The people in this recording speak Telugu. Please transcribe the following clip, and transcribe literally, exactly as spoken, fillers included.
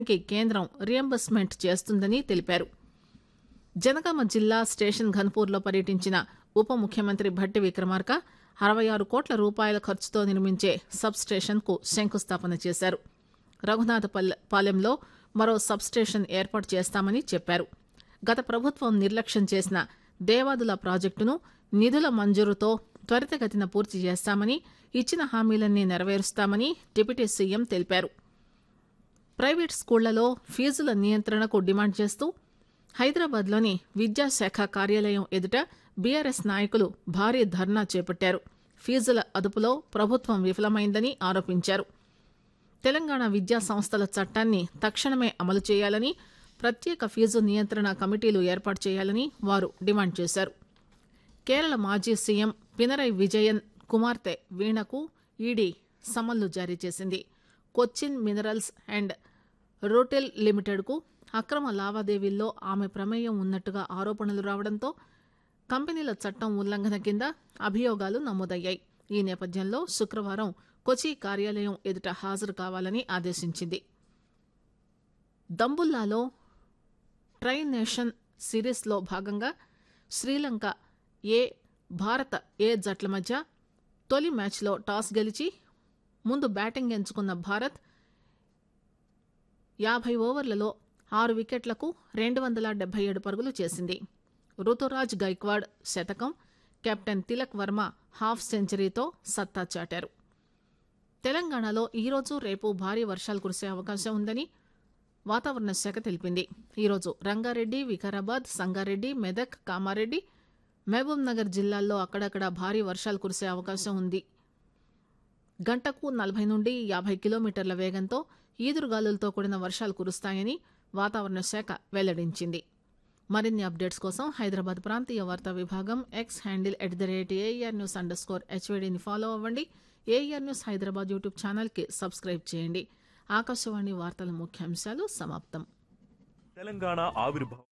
కి కేంద్రం రియంబర్స్మెంట్ చేస్తుందని తెలిపారు. జనగామ జిల్లా స్టేషన్ ఘన్పూర్లో పర్యటించిన ఉప ముఖ్యమంత్రి భట్టి విక్రమార్క అరవై ఆరు కోట్ల రూపాయల ఖర్చుతో నిర్మించే సబ్ స్టేషన్ కు శంకుస్థాపన చేశారు. రఘునాథపాలెంలో మరో సబ్ స్టేషన్ ఏర్పాటు చేస్తామని చెప్పారు. గత ప్రభుత్వం నిర్లక్ష్యం చేసిన దేవాదుల ప్రాజెక్టును నిధుల మంజూరుతో త్వరితగతిన పూర్తి చేస్తామని, ఇచ్చిన హామీలన్నీ నెరవేరుస్తామని డిప్యూటీ సీఎం తెలిపారు. ప్రైవేట్ స్కూళ్లలో ఫీజుల నియంత్రణకు డిమాండ్ చేస్తూ హైదరాబాద్లోని విద్యాశాఖ కార్యాలయం ఎదుట బీఆర్ఎస్ నాయకులు భారీ ధర్నా చేపట్టారు. ఫీజుల అదుపులో ప్రభుత్వం విఫలమైందని ఆరోపించారు. తెలంగాణ విద్యా సంస్థల చట్టాన్ని తక్షణమే అమలు చేయాలని, ప్రత్యేక ఫీజు నియంత్రణ కమిటీలు ఏర్పాటు చేయాలని వారు డిమాండ్ చేశారు. కేరళ మాజీ సీఎం పినరై విజయన్ కుమార్తె వీణకు ఈడీ సమన్లు జారీ చేసింది. కొచ్చిన్ మినరల్స్ అండ్ రూటెల్ లిమిటెడ్కు అక్రమ లావాదేవీల్లో ఆమె ప్రమేయం ఉన్నట్టుగా ఆరోపణలు రావడంతో కంపెనీల చట్టం ఉల్లంఘన కింద అభియోగాలు నమోదయ్యాయి. ఈ నేపథ్యంలో శుక్రవారం కొచ్చి కార్యాలయం ఎదుట హాజరు కావాలని ఆదేశించింది. దంబుల్లాలో ట్రై నేషన్ సిరీస్లో భాగంగా శ్రీలంక ఏ, భారత ఏ జట్ల మధ్య తొలి మ్యాచ్లో టాస్ గెలిచి ముందు బ్యాటింగ్ ఎంచుకున్న భారత్ యాభై ఓవర్లలో ఆరు వికెట్లకు రెండు వందల డెబ్బై ఏడు పరుగులు చేసింది. రుతురాజ్ గైక్వాడ్ శతకం, కెప్టెన్ తిలక్ వర్మ హాఫ్ సెంచరీతో సత్తా చాటారు. తెలంగాణలో ఈరోజు రేపు భారీ వర్షాలు కురిసే అవకాశం ఉందని వాతావరణ శాఖ తెలిపింది. ఈరోజు రంగారెడ్డి, వికారాబాద్, సంగారెడ్డి, మెదక్, కామారెడ్డి, మహబూబ్ నగర్ జిల్లాల్లో అక్కడక్కడ భారీ వర్షాలు కురిసే అవకాశం ఉంది. గంటకు నలభై నుండి యాభై కిలోమీటర్ల వేగంతో ఈదురుగాలులతో కూడిన వర్షాలు కురుస్తాయని వాతావరణ శాఖ వెల్లడించింది. మరిన్ని అప్డేట్స్ కోసం హైదరాబాద్ ప్రాంతీయ వార్తా విభాగం X handle at the rate AR news under score హెచ్వీడీని follow అవ్వండి. ఏఆర్ న్యూస్ హైదరాబాద్ యూట్యూబ్ ఛానల్కి సబ్స్క్రైబ్ చేయండి. ఆకాశవాణి వార్తల ముఖ్యాంశాలు సమాప్తం. తెలంగాణ ఆవిర్భావం